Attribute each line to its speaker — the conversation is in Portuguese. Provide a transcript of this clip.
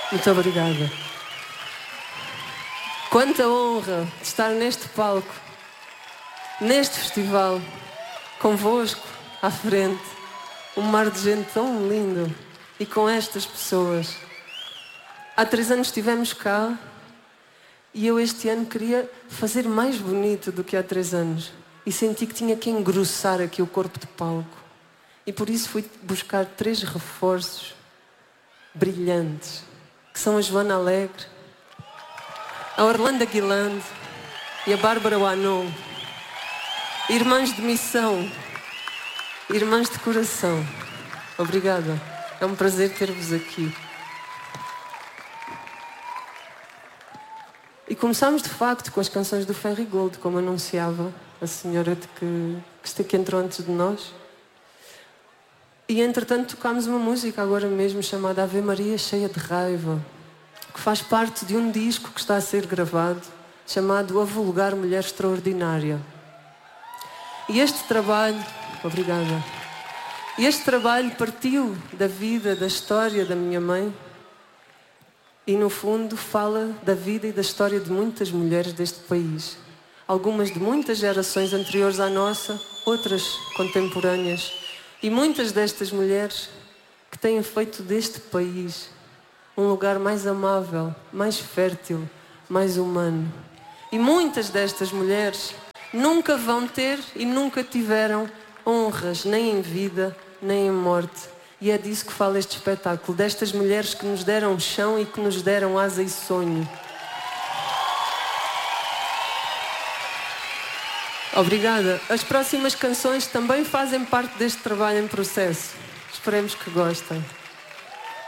Speaker 1: Muito obrigada. Quanta honra de estar neste palco, neste festival, convosco, à frente. Um mar de gente tão lindo e com estas pessoas. Há 3 anos estivemos cá e eu este ano queria fazer mais bonito do que há 3 anos. E senti que tinha que engrossar aqui o corpo de palco. E por isso fui buscar 3 reforços brilhantes, que são a Joana Alegre, a Orlando Guiland e a Bárbara Wanon. Irmãs de missão, irmãs de coração. Obrigada. É um prazer ter-vos aqui. E começámos de facto com as canções do Ferry Gold, como anunciava a senhora que entrou antes de nós. E entretanto tocámos uma música agora mesmo chamada Ave Maria Cheia de Raiva, que faz parte de um disco que está a ser gravado, chamado A Vulgar Mulher Extraordinária. E este trabalho... Obrigada. E este trabalho partiu da vida, da história da minha mãe e, no fundo, fala da vida e da história de muitas mulheres deste país. Algumas de muitas gerações anteriores à nossa, outras contemporâneas. E muitas destas mulheres que têm feito deste país um lugar mais amável, mais fértil, mais humano. E muitas destas mulheres nunca vão ter e nunca tiveram honras, nem em vida, nem em morte. E é disso que fala este espetáculo, destas mulheres que nos deram chão e que nos deram asa e sonho. Obrigada. As próximas canções também fazem parte deste trabalho em processo. Esperemos que gostem.